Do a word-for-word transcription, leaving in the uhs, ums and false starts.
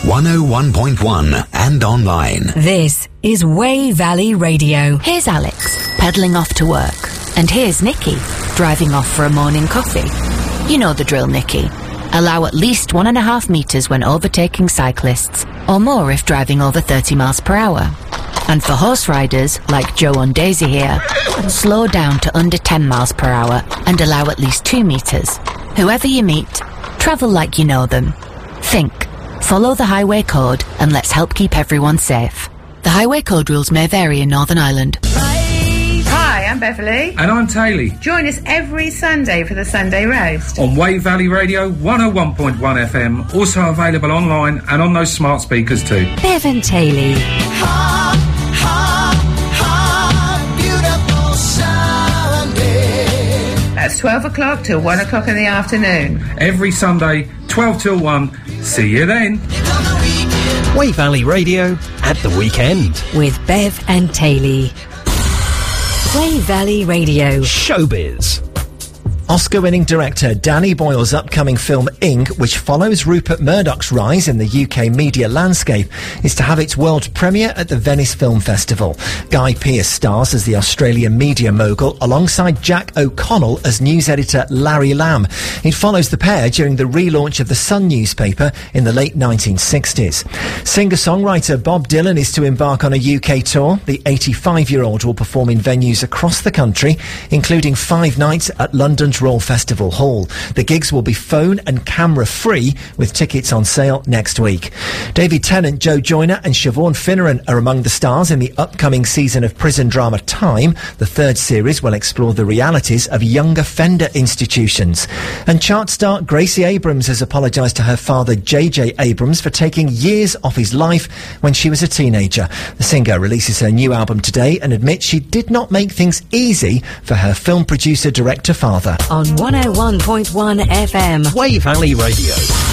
one oh one point one and online. This is Way Valley Radio. Here's Alex, pedalling off to work. And here's Nikki, driving off for a morning coffee. You know the drill, Nikki. Allow at least one and a half metres when overtaking cyclists, or more if driving over thirty miles per hour. And for horse riders, like Joe and Daisy here, slow down to under ten miles per hour and allow at least two metres. Whoever you meet, travel like you know them. Think, follow the highway code, and let's help keep everyone safe. The highway code rules may vary in Northern Ireland. Hi, I'm Beverly. And I'm Taylor. Join us every Sunday for the Sunday Roast. On Way Valley Radio, one oh one point one F M. Also available online and on those smart speakers too. Bev and Taylor. Hot, hot, hot, beautiful Sunday. That's twelve o'clock till one o'clock in the afternoon. Every Sunday, twelve till one. See you then. Way Valley Radio at the weekend. With Bev and Taylor. Way Valley Radio. Showbiz. Oscar-winning director Danny Boyle's upcoming film Ink, which follows Rupert Murdoch's rise in the U K media landscape, is to have its world premiere at the Venice Film Festival. Guy Pearce stars as the Australian media mogul alongside Jack O'Connell as news editor Larry Lamb. It follows the pair during the relaunch of the Sun newspaper in the late nineteen sixties. Singer-songwriter Bob Dylan is to embark on a U K tour. The eighty-five-year-old will perform in venues across the country, including five nights at London's Royal Festival Hall. The gigs will be phone and camera free, with tickets on sale next week. David Tennant, Joe Joyner and Siobhan Finneran are among the stars in the upcoming season of prison drama Time. The third series will explore the realities of young offender institutions. And chart star Gracie Abrams has apologised to her father J J Abrams for taking years off his life when she was a teenager. The singer releases her new album today and admits she did not make things easy for her film producer director father. On one oh one point one F M. Way Valley Radio.